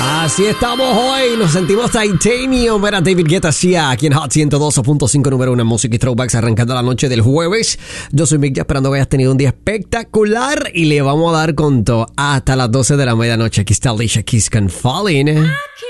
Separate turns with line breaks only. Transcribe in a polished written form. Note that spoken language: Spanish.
Así estamos hoy, nos sentimos Titanium. Mira, David Guetta hacía aquí en Hot 102.5, número 1 en Música y Throwbacks, arrancando la noche del jueves. Yo soy Mick, esperando que hayas tenido un día espectacular y le vamos a dar con todo hasta las 12 de la medianoche. Aquí está Alicia Keys con Falling.